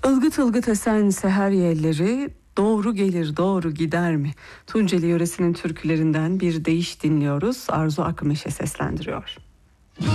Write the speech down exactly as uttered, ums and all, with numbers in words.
Ilgıt ılgıt esen seher yelleri doğru gelir doğru gider mi? Tunceli yöresinin türkülerinden bir deyiş dinliyoruz. Arzu Akımeşe seslendiriyor.